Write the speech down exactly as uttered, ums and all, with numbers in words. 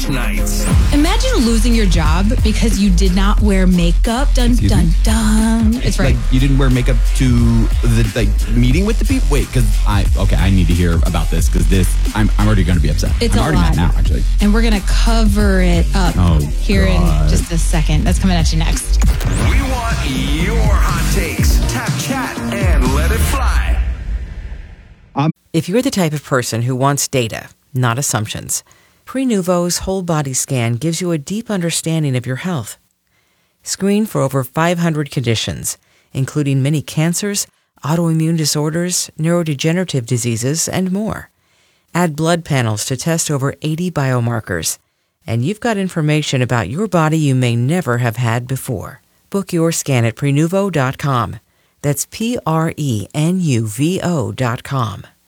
nights. Imagine losing your job because you did not wear makeup. Dun, Excuse dun, me? dun. It's, It's right. like you didn't wear makeup to the like meeting with the people. Wait, because I okay, I need to hear about this because this I'm I'm already going to be upset. It's I'm a already lot. mad now, actually. And we're going to cover it up Oh, here God. in just a second. That's coming at you next. We want your hot takes. Tap, chat, and let it fly. If you're the type of person who wants data, not assumptions, Prenuvo's whole body scan gives you a deep understanding of your health. Screen for over five hundred conditions, including many cancers, autoimmune disorders, neurodegenerative diseases, and more. Add blood panels to test over eighty biomarkers, and you've got information about your body you may never have had before. Book your scan at Prenuvo dot com. That's P R E N U V O dot com.